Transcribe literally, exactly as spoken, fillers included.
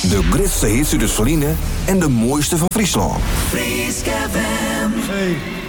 De grootste hits uit de Saline en de mooiste van Friesland. Fries F M. Hey.